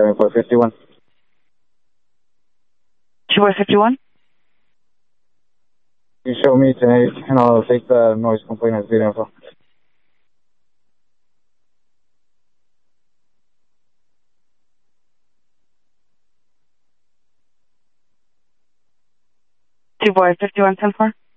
7451. 2451? You show me tonight, and I'll take the noise complaint as data info. Two boy 51 10 4.